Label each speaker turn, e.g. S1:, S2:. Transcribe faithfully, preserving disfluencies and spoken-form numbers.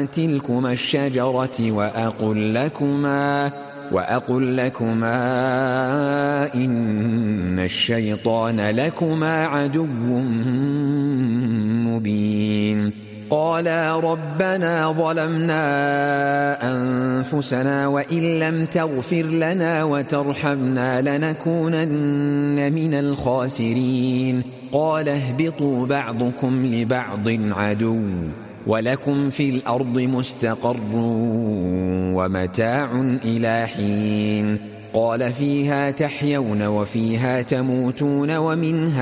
S1: تلكما الشجرة وأقل لكما وأقل لكما إن الشيطان لكما عدو مبين. قالا ربنا ظلمنا أنفسنا وإن لم تغفر لنا وترحمنا لنكونن من الخاسرين. قال اهبطوا بعضكم لبعض عدو ولكم في الأرض مستقر ومتاع إلى حين. قال فيها تحيون وفيها تموتون ومنها